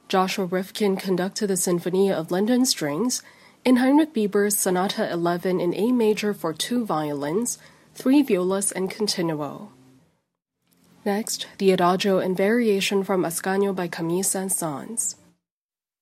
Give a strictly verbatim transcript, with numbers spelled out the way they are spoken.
Joshua Rifkin conducted the Sinfonia of London Strings, and Heinrich Bieber's Sonata eleven in A major for two violins, three violas and continuo. Next, the Adagio and Variation from Ascanio by Camille Saint-Saëns.